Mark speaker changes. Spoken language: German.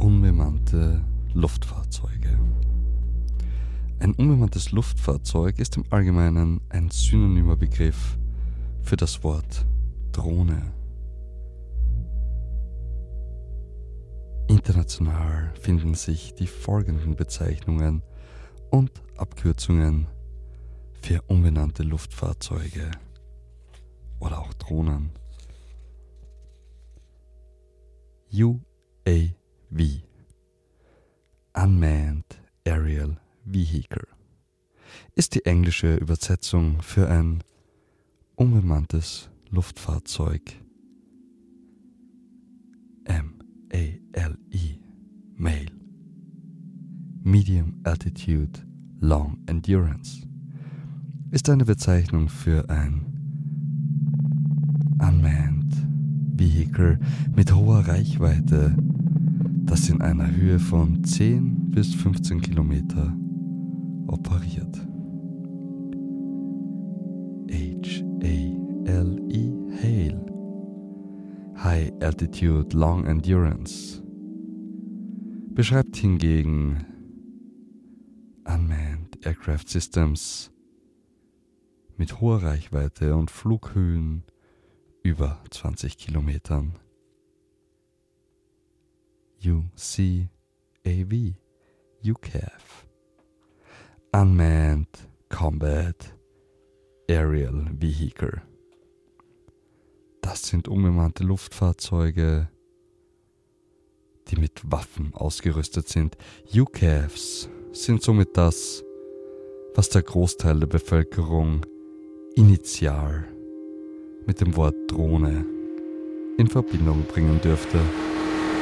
Speaker 1: Unbemannte Luftfahrzeuge. Ein unbemanntes Luftfahrzeug ist im Allgemeinen ein synonymer Begriff für das Wort Drohne. International finden sich die folgenden Bezeichnungen und Abkürzungen für unbenannte Luftfahrzeuge oder auch Drohnen. UAV, Unmanned Aerial Vehicle, ist die englische Übersetzung für ein unbemanntes Luftfahrzeug. MALE, Medium Altitude Long Endurance, ist eine Bezeichnung für ein Unmanned Vehicle mit hoher Reichweite, das in einer Höhe von 10 bis 15 Kilometer operiert. HALE, High Altitude Long Endurance, beschreibt hingegen Unmanned Aircraft Systems mit hoher Reichweite und Flughöhen über 20 Kilometern. UCAV, UCAV, Unmanned Combat Aerial Vehicle. Das sind unbemannte Luftfahrzeuge, die mit Waffen ausgerüstet sind. UCAVs sind somit das, was der Großteil der Bevölkerung initial mit dem Wort Drohne in Verbindung bringen dürfte.